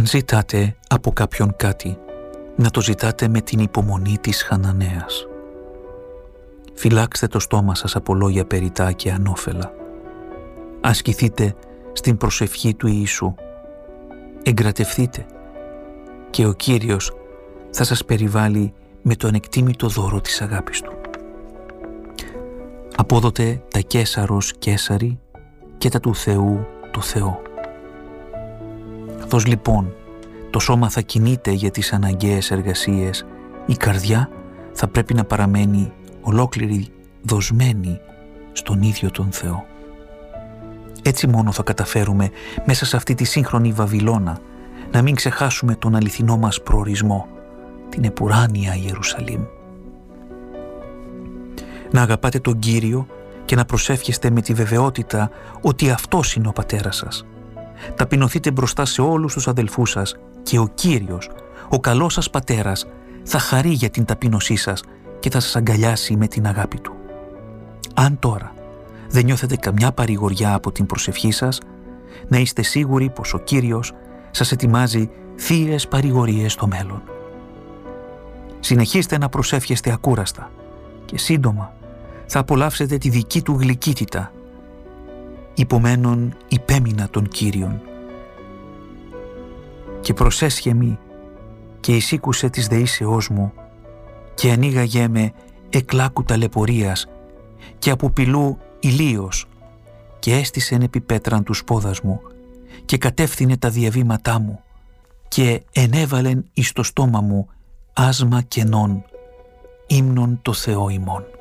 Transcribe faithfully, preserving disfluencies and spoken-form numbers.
Αν ζητάτε από κάποιον κάτι, να το ζητάτε με την υπομονή της Χαναναίας. Φυλάξτε το στόμα σας από λόγια περιτά και ανώφελα. Ασκηθείτε στην προσευχή του Ιησού. Εγκρατευθείτε και ο Κύριος θα σας περιβάλλει με το ανεκτήμητο δώρο της αγάπης Του. Απόδοτε τα Καίσαρος Καίσαρι και τα του Θεού το Θεό. Καθώς λοιπόν το σώμα θα κινείται για τις αναγκαίες εργασίες, η καρδιά θα πρέπει να παραμένει ολόκληρη δοσμένη στον ίδιο τον Θεό. Έτσι μόνο θα καταφέρουμε μέσα σε αυτή τη σύγχρονη Βαβυλώνα να μην ξεχάσουμε τον αληθινό μας προορισμό, την επουράνια Ιερουσαλήμ. Να αγαπάτε τον Κύριο και να προσεύχεστε με τη βεβαιότητα ότι Αυτός είναι ο Πατέρας σας. Ταπεινωθείτε μπροστά σε όλους τους αδελφούς σας και ο Κύριος, ο καλός σας Πατέρας, θα χαρεί για την ταπείνωσή σας και θα σας αγκαλιάσει με την αγάπη Του. Αν τώρα δεν νιώθετε καμιά παρηγοριά από την προσευχή σας, να είστε σίγουροι πως ο Κύριος σας ετοιμάζει θείες παρηγορίες στο μέλλον. Συνεχίστε να προσεύχεστε ακούραστα και σύντομα θα απολαύσετε τη δική Του γλυκύτητα. Υπομένων υπέμεινα τον Κύριον. Και προσέσχε μη και εισήκουσε της δεήσεώς μου και ανοίγαγέ με εκλάκου ταλαιπωρίας και από πυλού ηλίος και έστησεν επί πέτραν τους πόδας μου και κατεύθυνε τα διαβήματά μου και ενέβαλεν εις το στόμα μου άσμα κενών ύμνον το Θεό ημών.